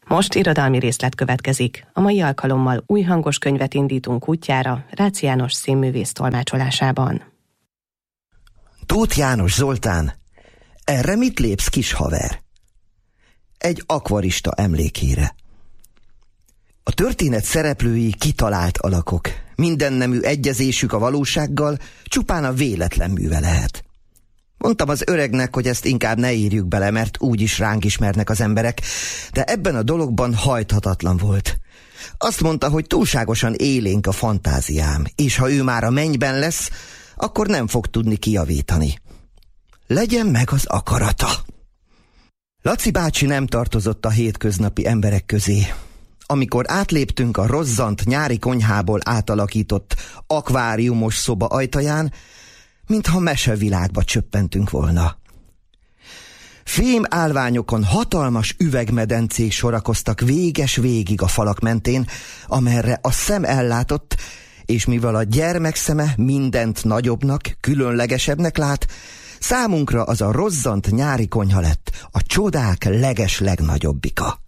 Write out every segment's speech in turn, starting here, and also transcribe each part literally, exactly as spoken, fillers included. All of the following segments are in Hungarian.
Most irodalmi részlet következik. A mai alkalommal új hangos könyvet indítunk útjára Rácz János színművész tolmácsolásában. Tóth János Zoltán, erre mit lépsz, kis haver? Egy akvarista emlékére. A történet szereplői kitalált alakok. Mindennemű egyezésük a valósággal csupán a véletlen műve lehet. Mondtam az öregnek, hogy ezt inkább ne írjuk bele, mert úgyis ránk ismernek az emberek, de ebben a dologban hajthatatlan volt. Azt mondta, hogy túlságosan élénk a fantáziám, és ha ő már a mennyben lesz, akkor nem fog tudni kijavítani. Legyen meg az akarata. Laci bácsi nem tartozott a hétköznapi emberek közé. Amikor átléptünk a rozzant nyári konyhából átalakított akváriumos szoba ajtaján, mintha mesevilágba csöppentünk volna. Fém állványokon hatalmas üvegmedencék sorakoztak véges végig a falak mentén, amerre a szem ellátott, és mivel a gyermek szeme mindent nagyobbnak, különlegesebbnek lát, számunkra az a rozzant nyári konyha lett a csodák leges legnagyobbika.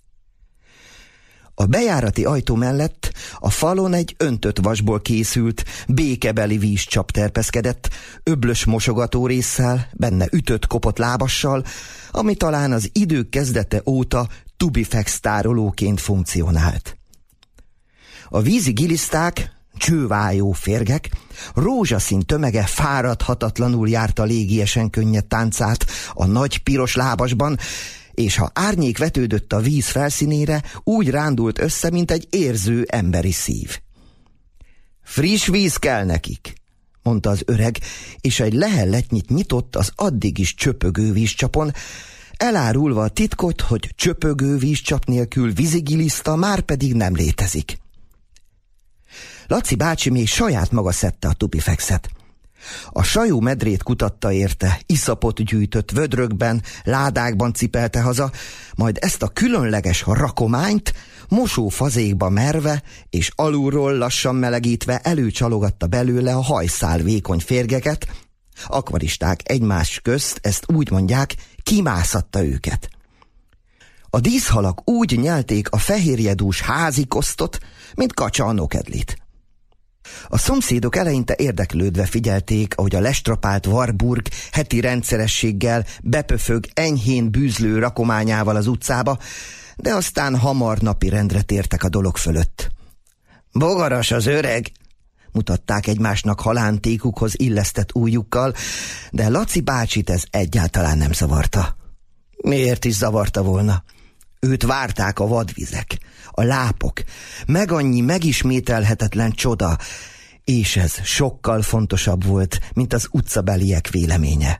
A bejárati ajtó mellett a falon egy öntött vasból készült, békebeli vízcsap terpeszkedett, öblös mosogató résszel, benne ütött kopott lábassal, ami talán az idők kezdete óta tubifex tárolóként funkcionált. A vízi giliszták, csővájó férgek, rózsaszín tömege fáradhatatlanul járta légiesen könnyed táncát a nagy piros lábasban, és ha árnyék vetődött a víz felszínére, úgy rándult össze, mint egy érző emberi szív. Friss víz kell nekik, mondta az öreg, és egy lehelletnyit nyitott az addig is csöpögő vízcsapon, elárulva a titkot, hogy csöpögő vízcsap nélkül vízigiliszta már pedig nem létezik. Laci bácsi még saját maga szedte a tubifexet. A sajó medrét kutatta érte, iszapot gyűjtött vödrökben, ládákban cipelte haza, majd ezt a különleges rakományt mosófazékba merve és alulról lassan melegítve előcsalogatta belőle a hajszál vékony férgeket. Akvaristák egymás közt ezt úgy mondják, kimászatta őket. A díszhalak úgy nyelték a fehérjedús házi kosztot, mint kacsa a nokedlit. A szomszédok eleinte érdeklődve figyelték, ahogy a lestrapált Warburg heti rendszerességgel bepöfög enyhén bűzlő rakományával az utcába, de aztán hamar napirendre tértek a dolog fölött. Bogaras az öreg, mutatták egymásnak halántékukhoz illesztett ujjukkal, de Laci bácsit ez egyáltalán nem zavarta. Miért is zavarta volna? Őt várták a vadvizek, a lápok, meg annyi megismételhetetlen csoda, és ez sokkal fontosabb volt, mint az utcabeliek véleménye.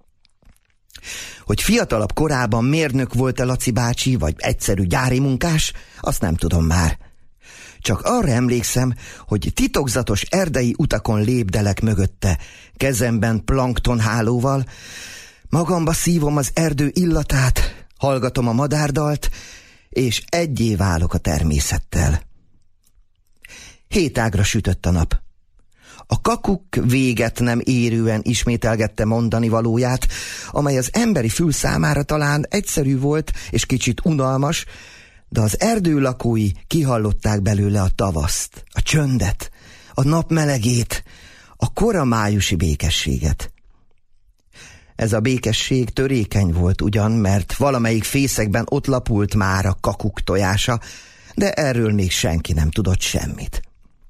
Hogy fiatalabb korában mérnök volt a Laci bácsi, vagy egyszerű gyári munkás, azt nem tudom már. Csak arra emlékszem, hogy titokzatos erdei utakon lépdelek mögötte, kezemben planktonhálóval, magamba szívom az erdő illatát, hallgatom a madárdalt, és egyé válok a természettel. Hétágra sütött a nap. A kakuk véget nem érően ismételgette mondani valóját, amely az emberi fül számára talán egyszerű volt és kicsit unalmas, de az erdő lakói kihallották belőle a tavaszt, a csöndet, a nap melegét, a kora májusi békességet. Ez a békesség törékeny volt ugyan, mert valamelyik fészekben ott lapult már a kakuk tojása, de erről még senki nem tudott semmit.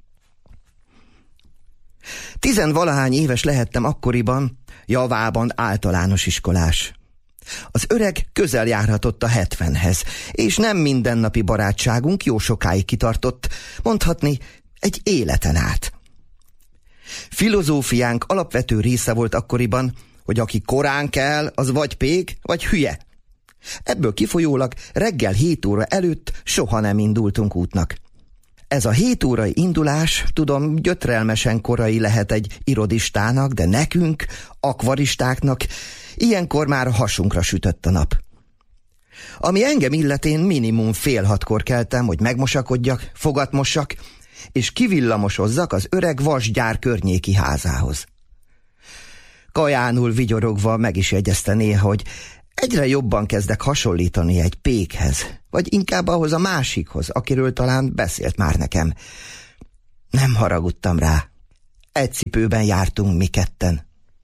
Tizenvalahány éves lehettem akkoriban, javában általános iskolás. Az öreg közel járhatott a hetvenhez, és nem mindennapi barátságunk jó sokáig kitartott, mondhatni egy életen át. Filozófiánk alapvető része volt akkoriban, hogy aki korán kell, az vagy pék, vagy hülye. Ebből kifolyólag reggel hét óra előtt soha nem indultunk útnak. Ez a hét órai indulás, tudom, gyötrelmesen korai lehet egy irodistának, de nekünk, akvaristáknak, ilyenkor már a hasunkra sütött a nap. Ami engem illetén minimum fél hatkor keltem, hogy megmosakodjak, fogatmossak, és kivillamosozzak az öreg vasgyár környéki házához. Kajánul vigyorogva meg is jegyezte néha, hogy egyre jobban kezdek hasonlítani egy pékhez, vagy inkább ahhoz a másikhoz, akiről talán beszélt már nekem. Nem haragudtam rá. Egy cipőben jártunk mi ketten.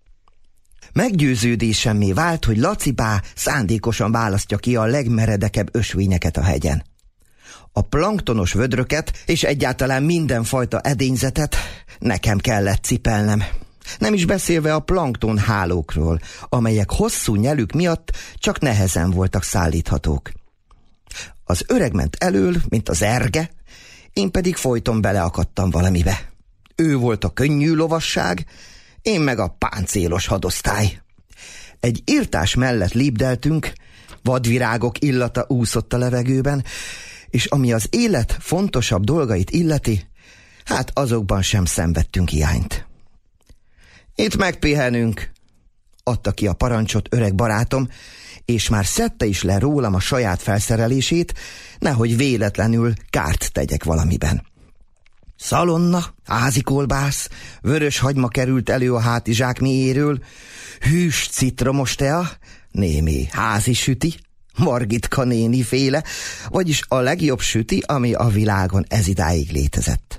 Meggyőződésemmé vált, hogy Laci bá szándékosan választja ki a legmeredekebb ösvényeket a hegyen. A planktonos vödröket és egyáltalán mindenfajta edényzetet nekem kellett cipelnem. Nem is beszélve a plankton hálókról, amelyek hosszú nyelük miatt csak nehezen voltak szállíthatók. Az öreg ment elől, mint az erge, én pedig folyton beleakadtam valamibe. Ő volt a könnyű lovasság, én meg a páncélos hadosztály. Egy irtás mellett lépdeltünk, vadvirágok illata úszott a levegőben, és ami az élet fontosabb dolgait illeti, hát azokban sem szenvedtünk hiányt. Itt megpihenünk, adta ki a parancsot öreg barátom, és már szedte is le rólam a saját felszerelését, nehogy véletlenül kárt tegyek valamiben. Szalonna, házikolbász, vörös hagyma került elő a hátizsák mélyéről, hűs citromos tea, némi házi süti, Margitka néni féle, vagyis a legjobb süti, ami a világon ezidáig létezett.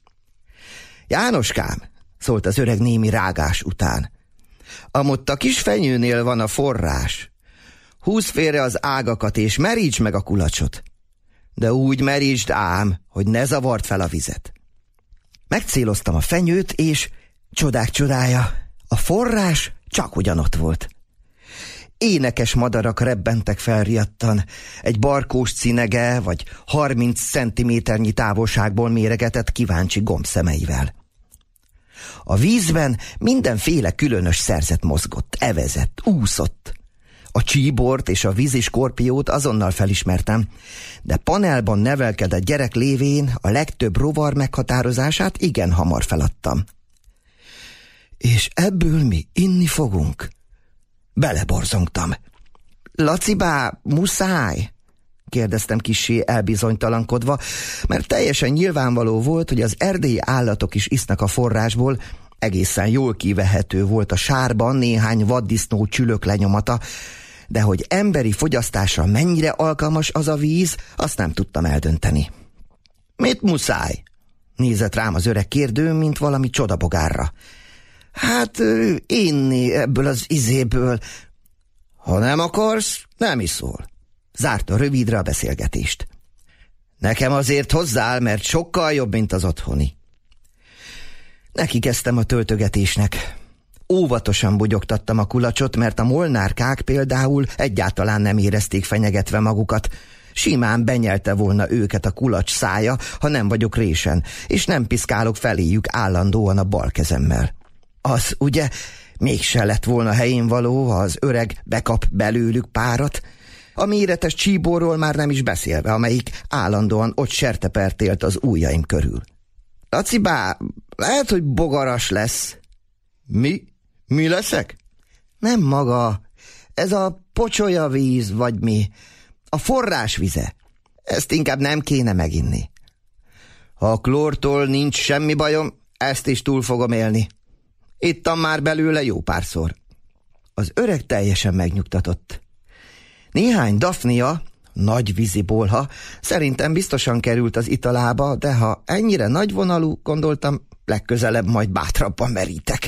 Jánoskám, szólt az öreg némi rágás után, amott a kis fenyőnél van a forrás. Húzd félre az ágakat, és merítsd meg a kulacsot. De úgy merítsd ám, hogy ne zavard fel a vizet. Megcéloztam a fenyőt, és csodák csodája, a forrás csak ugyanott volt. Énekes madarak rebbentek fel riadtan, egy barkós cinege, vagy harminc centiméternyi távolságból méregetett kíváncsi gombszemeivel. A vízben mindenféle különös szerzet mozgott, evezett, úszott. A csíbort és a vízi skorpiót azonnal felismertem, de panelban nevelkedett gyerek lévén a legtöbb rovar meghatározását igen hamar feladtam. És ebből mi inni fogunk? Beleborzongtam. Laci bá, muszáj? Kérdeztem kissé elbizonytalankodva, mert teljesen nyilvánvaló volt, hogy az erdélyi állatok is isznak a forrásból, egészen jól kivehető volt a sárban néhány vaddisznó csülök lenyomata, de hogy emberi fogyasztásra mennyire alkalmas az a víz, azt nem tudtam eldönteni. Mit muszáj? Nézett rám az öreg kérdő, mint valami csodabogárra. Hát inni ebből az izéből. Ha nem akarsz, nem iszol. Zárta rövidre a beszélgetést. Nekem azért hozzááll, mert sokkal jobb, mint az otthoni. Neki kezdtem a töltögetésnek. Óvatosan bugyogtattam a kulacsot, mert a molnárkák például egyáltalán nem érezték fenyegetve magukat. Simán benyelte volna őket a kulacs szája, ha nem vagyok résen, és nem piszkálok feléjük állandóan a bal kezemmel. Az ugye mégse lett volna helyén való, ha az öreg bekap belőlük párat, a méretes csíborról már nem is beszélve, amelyik állandóan ott sertepertélt az ujjaim körül. Laci bá, lehet, hogy bogaras lesz. Mi? Mi leszek? Nem maga. Ez a pocsolya víz, vagy mi. A forrás vize. Ezt inkább nem kéne meginni. Ha a klórtól nincs semmi bajom, ezt is túl fogom élni. Ittam már belőle jó párszor. Az öreg teljesen megnyugtatott. Néhány Daphnia, nagy vízibolha, szerintem biztosan került az italába, de ha ennyire nagyvonalú, gondoltam, legközelebb majd bátrabban merítek.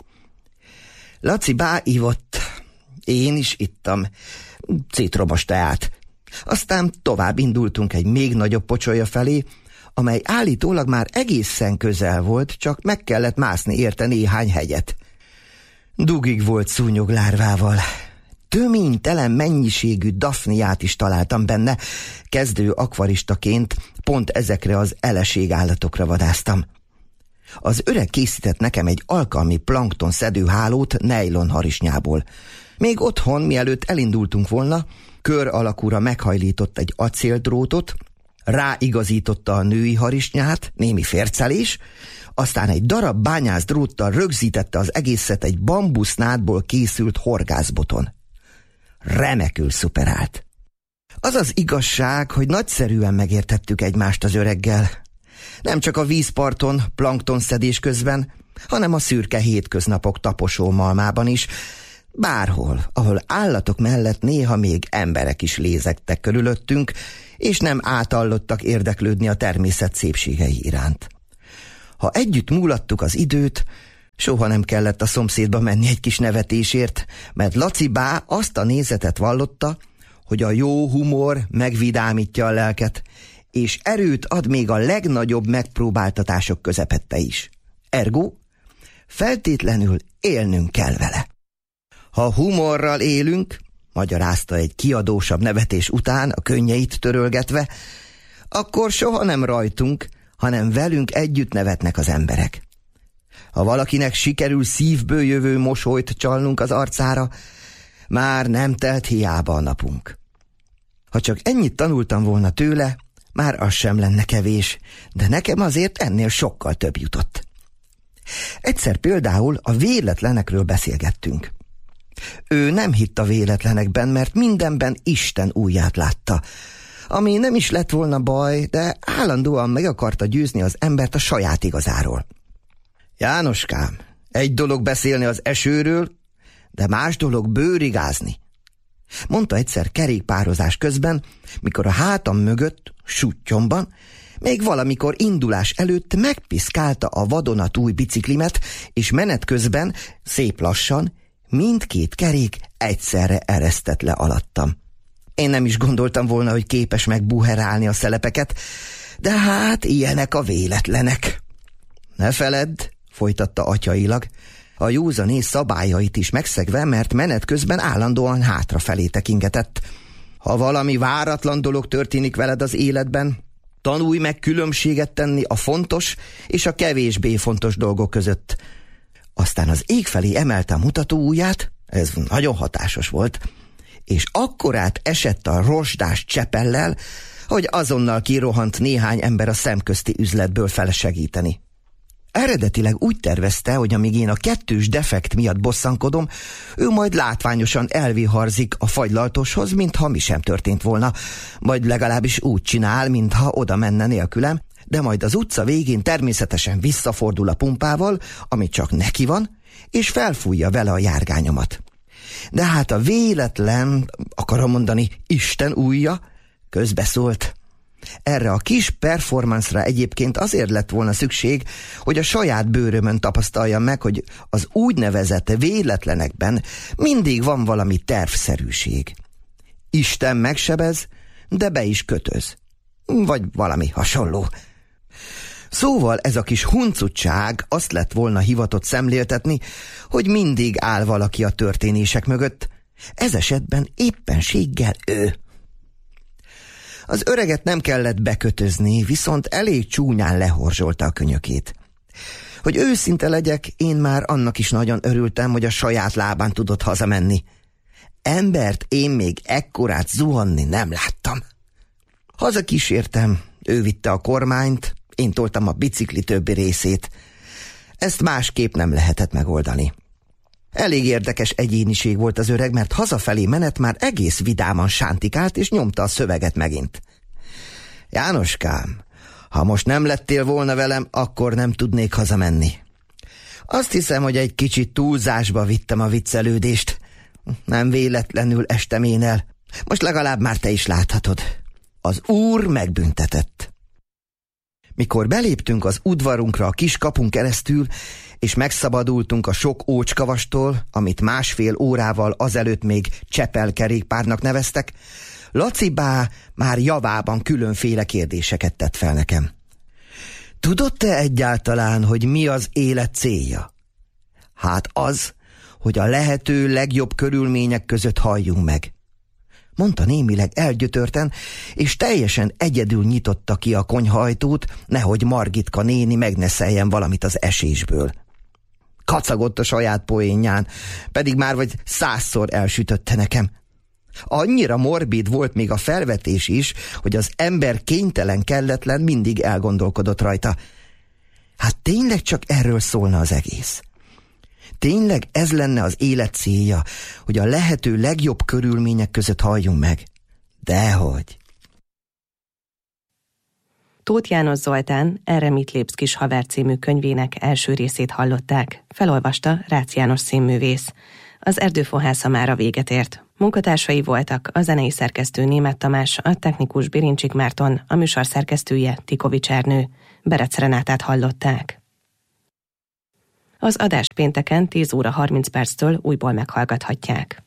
Laci bá ivott. Én is ittam. Citromos teát. Aztán tovább indultunk egy még nagyobb pocsolya felé, amely állítólag már egészen közel volt, csak meg kellett mászni érte néhány hegyet. Dugig volt szúnyoglárvával. Töménytelen mennyiségű daphniát is találtam benne, kezdő akvaristaként pont ezekre az eleségállatokra vadáztam. Az öreg készített nekem egy alkalmi plankton szedőhálót nejlon harisnyából. Még otthon, mielőtt elindultunk volna, kör alakúra meghajlított egy acéldrótot, ráigazította a női harisnyát, némi fércelés, aztán egy darab bányászdróttal rögzítette az egészet egy bambusznádból készült horgászboton. Remekül szuperált. Az az igazság, hogy nagyszerűen megértettük egymást az öreggel. Nem csak a vízparton, planktonszedés közben, hanem a szürke hétköznapok taposó malmában is, Bárhol, ahol állatok mellett néha még emberek is lézegtek körülöttünk, és nem átallottak érdeklődni a természet szépségei iránt. Ha együtt múlattuk az időt, soha nem kellett a szomszédba menni egy kis nevetésért, mert Laci bá azt a nézetet vallotta, hogy a jó humor megvidámítja a lelket, és erőt ad még a legnagyobb megpróbáltatások közepette is. Ergo, feltétlenül élnünk kell vele. Ha humorral élünk, magyarázta egy kiadósabb nevetés után, a könnyeit törölgetve, akkor soha nem rajtunk, hanem velünk együtt nevetnek az emberek. Ha valakinek sikerül szívből jövő mosolyt csalnunk az arcára, már nem telt hiába a napunk. Ha csak ennyit tanultam volna tőle, már az sem lenne kevés, de nekem azért ennél sokkal több jutott. Egyszer például a véletlenekről beszélgettünk. Ő nem hitt a véletlenekben, mert mindenben Isten ujját látta, ami nem is lett volna baj, de állandóan meg akarta győzni az embert a saját igazáról. Jánoskám, egy dolog beszélni az esőről, de más dolog bőrigázni, mondta egyszer kerékpározás közben, mikor a hátam mögött, suttyomban, még valamikor indulás előtt megpiszkálta a vadonatúj biciklimet, és menet közben, szép lassan, mindkét kerék egyszerre eresztett le alattam. Én nem is gondoltam volna, hogy képes megbuherálni a szelepeket, de hát ilyenek a véletlenek. Ne feledd, folytatta atyailag, a józanész szabályait is megszegve, mert menet közben állandóan hátrafelé tekingetett. Ha valami váratlan dolog történik veled az életben, tanulj meg különbséget tenni a fontos és a kevésbé fontos dolgok között. Aztán az ég felé emelte a mutatóujját, ez nagyon hatásos volt, és akkorát esett a rozsdás csepellel, hogy azonnal kirohant néhány ember a szemközti üzletből felesegíteni. Eredetileg úgy tervezte, hogy amíg én a kettős defekt miatt bosszankodom, ő majd látványosan elviharzik a fagylaltoshoz, mintha mi sem történt volna, majd legalábbis úgy csinál, mintha oda menne nélkülem, de majd az utca végén természetesen visszafordul a pumpával, ami csak neki van, és felfújja vele a járgányomat. De hát a véletlen, akarom mondani, Isten ujja, közbeszólt. Erre a kis performance-ra egyébként azért lett volna szükség, hogy a saját bőrömön tapasztaljam meg, hogy az úgynevezett véletlenekben mindig van valami tervszerűség. Isten megsebez, de be is kötöz. Vagy valami hasonló. Szóval ez a kis huncutság azt lett volna hivatott szemléltetni, hogy mindig áll valaki a történések mögött, ez esetben éppenséggel ő. Az öreget nem kellett bekötözni, viszont elég csúnyán lehorzsolta a könyökét. Hogy őszinte legyek, én már annak is nagyon örültem, hogy a saját lábán tudott hazamenni. Embert én még ekkorát zuhanni nem láttam. Hazakísértem, ő vitte a kormányt, én toltam a bicikli többi részét. Ezt másképp nem lehetett megoldani. Elég érdekes egyéniség volt az öreg, mert hazafelé menet már egész vidáman sántikált, és nyomta a szöveget megint. Jánoskám, ha most nem lettél volna velem, akkor nem tudnék hazamenni. Azt hiszem, hogy egy kicsit túlzásba vittem a viccelődést. Nem véletlenül estem én el. Most legalább már te is láthatod. Az Úr megbüntetett. Mikor beléptünk az udvarunkra a kis kapun keresztül, és megszabadultunk a sok ócskavastól, amit másfél órával azelőtt még csepelkerékpárnak neveztek, Laci bá már javában különféle kérdéseket tett fel nekem. Tudod te egyáltalán, hogy mi az élet célja? Hát az, hogy a lehető legjobb körülmények között halljunk meg, mondta némileg elgyötörten, és teljesen egyedül nyitotta ki a konyhaajtót, nehogy Margitka néni megneszeljen valamit az esésből. Kacagott a saját poénján, pedig már vagy százszor elsütötte nekem. Annyira morbid volt még a felvetés is, hogy az ember kénytelen, kelletlen mindig elgondolkodott rajta. Hát tényleg csak erről szólna az egész? Tényleg ez lenne az élet célja, hogy a lehető legjobb körülmények között halljunk meg? Dehogy! Tóth János Zoltán Erre mit lépsz, kis haver című könyvének első részét hallották. Felolvasta Rácz János színművész. Az Erdőfohásza mára véget ért. Munkatársai voltak a zenei szerkesztő Németh Tamás, a technikus Birincsik Márton, a műsor szerkesztője Tikovics Ernő. Berec Renátát hallották. Az adást pénteken tíz óra harminc perctől újból meghallgathatják.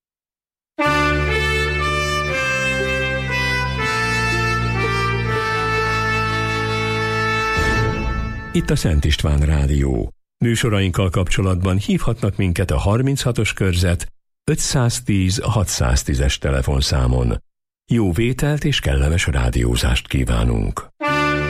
Itt a Szent István Rádió. Műsorainkkal kapcsolatban hívhatnak minket a harminchatos körzet ötszáztíz hatszáztízes telefonszámon. Jó vételt és kellemes rádiózást kívánunk!